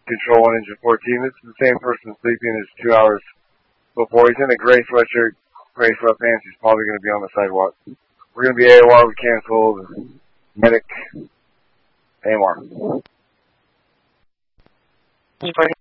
Control 1, Engine 14. This is the same person sleeping as 2 hours before. He's in a gray sweatshirt, gray sweatpants. He's probably going to be on the sidewalk. We're going to be AOR. We canceled. Medic. AMR.